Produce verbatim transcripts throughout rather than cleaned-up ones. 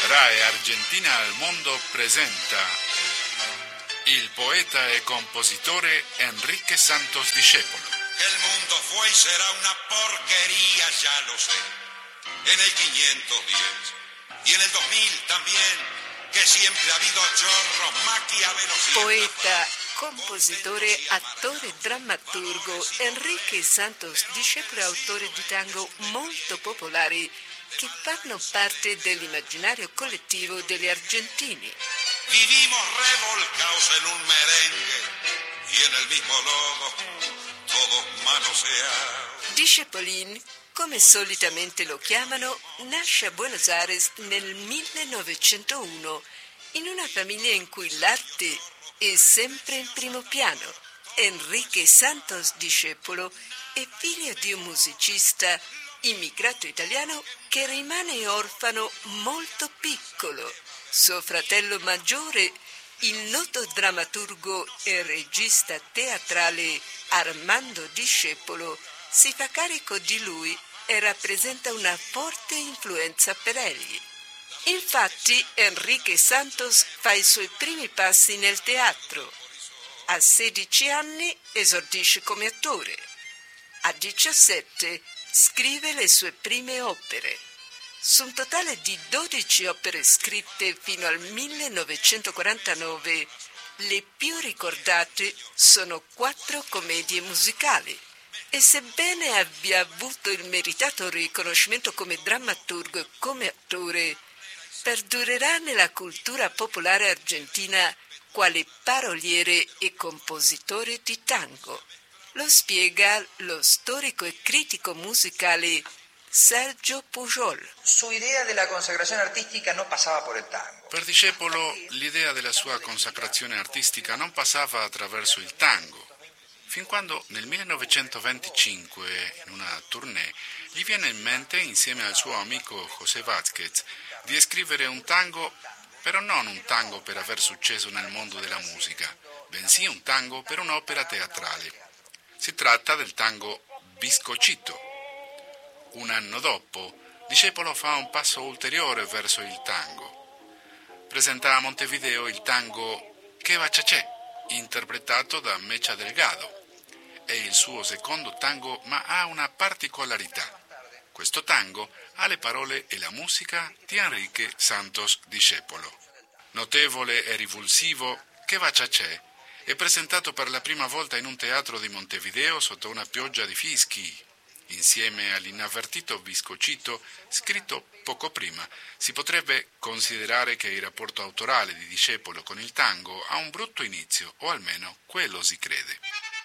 RAI Argentina al mondo presenta il poeta e compositore Enrique Santos Discépolo. Que el mundo fue y será una porquería, ya lo sé. En el quinientos diez y en el dos mil también, que siempre ha habido chorros, maquiavelos y... Poeta, compositore, attore, drammaturgo, Enrique Santos Discépolo è autore di tango molto popolari che fanno parte dell'immaginario collettivo degli argentini. Vivimos revolcados en un merengue y en el mismo lodo, todos manoseados. Discepolin, come solitamente lo chiamano, nasce a Buenos Aires nel millenovecentouno in una famiglia in cui l'arte è sempre in primo piano. Enrique Santos Discépolo è figlio di un musicista immigrato italiano che rimane orfano molto piccolo. Suo fratello maggiore, il noto drammaturgo e regista teatrale Armando Discépolo, si fa carico di lui e rappresenta una forte influenza per egli. Infatti, Enrique Santos fa i suoi primi passi nel teatro. A sedici anni esordisce come attore. A diciassette scrive le sue prime opere. Su un totale di dodici opere scritte fino al millenovecentoquarantanove, le più ricordate sono quattro commedie musicali. E sebbene abbia avuto il meritato riconoscimento come drammaturgo e come attore, perdurerà nella cultura popolare argentina quale paroliere e compositore di tango. Lo spiega lo storico e critico musicale Sergio Pujol. Su idea della consacrazione artistica non passava por il tango. Per Discépolo l'idea della sua consacrazione artistica non passava attraverso il tango, fin quando nel millenovecentoventicinque, in una tournée, gli viene in mente, insieme al suo amico José Vázquez, di scrivere un tango, però non un tango per aver successo nel mondo della musica, bensì un tango per un'opera teatrale. Si tratta del tango Bizcochito. Un anno dopo, Discépolo fa un passo ulteriore verso il tango. Presenta a Montevideo il tango Que Bachachá, interpretato da Mecha Delgado. È il suo secondo tango, ma ha una particolarità. Questo tango ha le parole e la musica di Enrique Santos Discépolo. Notevole e rivulsivo, Que Bachachá è presentato per la prima volta in un teatro di Montevideo sotto una pioggia di fischi. Insieme all'inavvertito Bizcochito, scritto poco prima, si potrebbe considerare che il rapporto autorale di Discépolo con il tango ha un brutto inizio, o almeno quello si crede.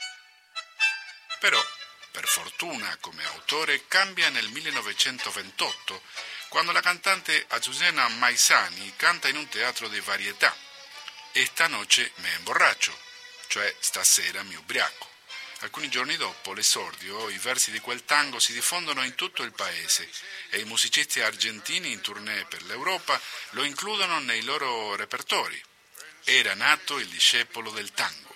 Però, per fortuna, come autore, cambia nel millenovecentoventotto, quando la cantante Azucena Maizani canta in un teatro di varietà, Esta noche me emborracho, cioè stasera mi ubriaco. Alcuni giorni dopo l'esordio, i versi di quel tango si diffondono in tutto il paese e i musicisti argentini in tournée per l'Europa lo includono nei loro repertori. Era nato il Discépolo del tango.